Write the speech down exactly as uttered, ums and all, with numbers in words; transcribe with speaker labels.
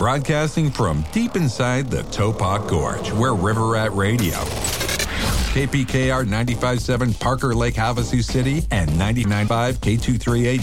Speaker 1: Broadcasting from deep inside the Topak Gorge, we're River Rat Radio. K P K R ninety-five point seven Parker Lake, Havasu City, and ninety-nine point five K two three eight